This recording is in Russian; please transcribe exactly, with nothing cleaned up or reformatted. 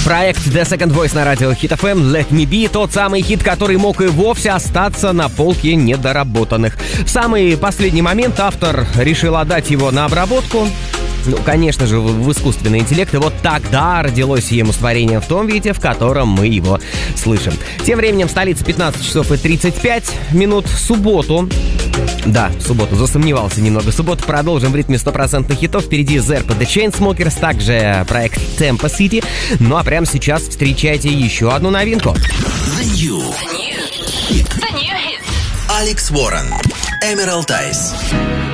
Проект The Second Voice на радио Hit эф эм, Let Me Be, тот самый хит, который мог и вовсе остаться на полке недоработанных. В самый последний момент автор решил отдать его на обработку. Ну, конечно же, в искусственный интеллект, и вот тогда родилось ему творение в том виде, в котором мы его слышим. Тем временем в столице пятнадцать часов и тридцать пять минут. Субботу. Да, в субботу, засомневался немного. Субботу продолжим в ритме стопроцентных хитов. Впереди Zerpa The Chainsmokers, также проект Tempo City. Ну а прямо сейчас встречайте еще одну новинку. The New. The New. The New Hit. Алекс Уоррен, Emerald Eyes.